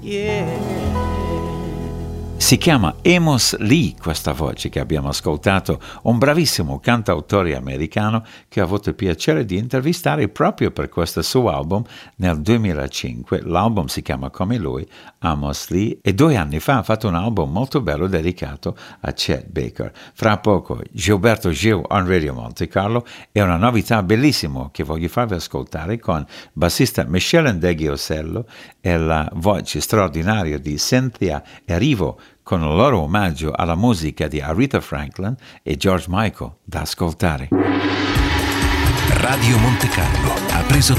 Si chiama Amos Lee, questa voce che abbiamo ascoltato, un bravissimo cantautore americano che ho avuto il piacere di intervistare proprio per questo suo album nel 2005. L'album si chiama come lui, Amos Lee, e 2 anni fa ha fatto un album molto bello dedicato a Chet Baker. Fra poco Gilberto Gil on Radio Monte Carlo e una novità bellissima che voglio farvi ascoltare con bassista Michelle Ndeghiosello e la voce straordinaria di Cynthia Erivo, con il loro omaggio alla musica di Aretha Franklin e George Michael, da ascoltare. Radio Monte Carlo ha preso